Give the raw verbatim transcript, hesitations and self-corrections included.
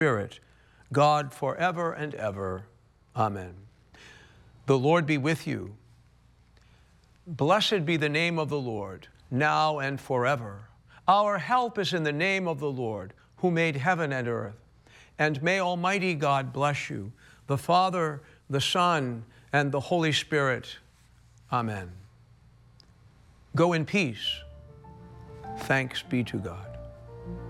Spirit, God forever and ever. Amen. The Lord be with you. Blessed be the name of the Lord, now and forever. Our help is in the name of the Lord, who made heaven and earth. And may Almighty God bless you, the Father, the Son, and the Holy Spirit. Amen. Go in peace. Thanks be to God.